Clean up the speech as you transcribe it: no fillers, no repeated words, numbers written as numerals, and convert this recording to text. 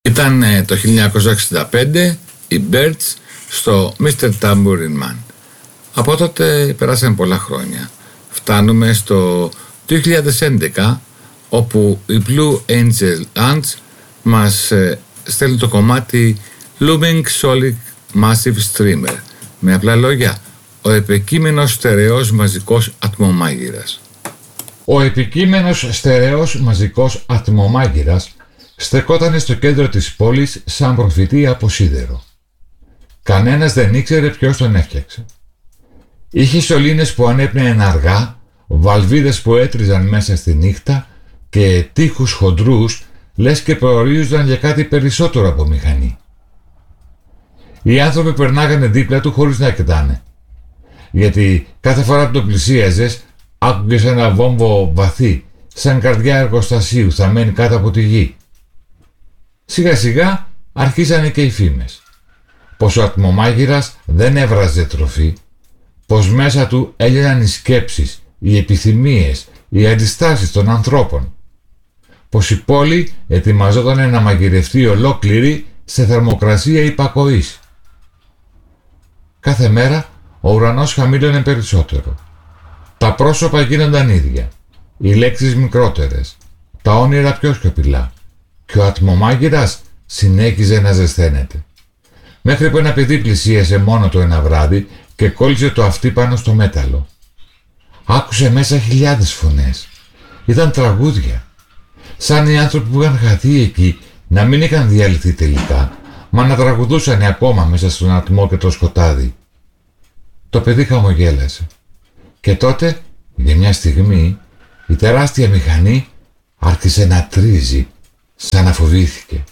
Ήταν το 1965 οι Birds στο Mr. Tambourine Man. Από τότε περάσαν πολλά χρόνια. Φτάνουμε στο 2011, όπου οι Blue Angel Ants μας στέλνουν το κομμάτι Looming Solid Massive Streamer. Με απλά λόγια, ο επικείμενος στερεός μαζικός ατμομάγειρας. Ο επικείμενος στερεός μαζικός ατμομάγειρας στεκόταν στο κέντρο της πόλης σαν προφητή από σίδερο. Κανένας δεν ήξερε ποιος τον έφτιαξε. Είχε σωλήνες που ανέπνεαν αργά, βαλβίδες που έτριζαν μέσα στη νύχτα και τείχους χοντρούς, λες και προορίζονταν για κάτι περισσότερο από μηχανή. Οι άνθρωποι περνάγανε δίπλα του χωρίς να κοιτάνε, γιατί κάθε φορά που το πλησίαζες άκουγες ένα βόμβο βαθύ, σαν καρδιά εργοστασίου θαμμένη κάτω από τη γη. Σιγά σιγά αρχίσανε και οι φήμες, πως ο ατμομάγειρας δεν έβραζε τροφή, πως μέσα του έλυναν οι σκέψεις, οι επιθυμίες, οι αντιστάσεις των ανθρώπων, πως η πόλη ετοιμαζόταν να μαγειρευτεί ολόκληρη σε θερμοκρασία υπακοής. Κάθε μέρα ο ουρανός χαμήλωνε περισσότερο. Τα πρόσωπα γίνονταν ίδια, οι λέξεις μικρότερες, τα όνειρα πιο σιωπηλά και ο ατμομάγειρας συνέχιζε να ζεσθένεται. Μέχρι που ένα παιδί πλησίασε μόνο το ένα βράδυ και κόλλησε το αυτί πάνω στο μέταλλο. Άκουσε μέσα χιλιάδες φωνές. Ήταν τραγούδια. Σαν οι άνθρωποι που είχαν χαθεί εκεί να μην είχαν διαλυθεί τελικά, μα να τραγουδούσαν ακόμα μέσα στον ατμό και το σκοτάδι. Το παιδί χαμογέλασε. Και τότε, για μια στιγμή, η τεράστια μηχανή άρχισε να τρίζει, σαν να φοβήθηκε.